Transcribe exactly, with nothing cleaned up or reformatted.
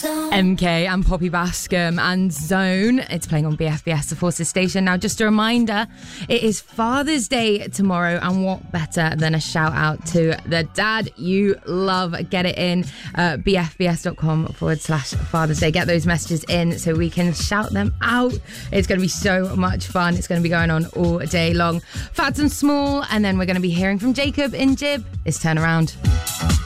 M K and Poppy Bascom and Zone. It's playing on B F B S, the Forces station. Now, just a reminder, it is Father's Day tomorrow, and what better than a shout out to the dad you love. Get it in, uh, bfbs.com forward slash Father's Day. Get those messages in so we can shout them out. It's going to be so much fun. It's going to be going on all day long. Fats and Small, and then we're going to be hearing from Jacob in Jib. It's Turnaround.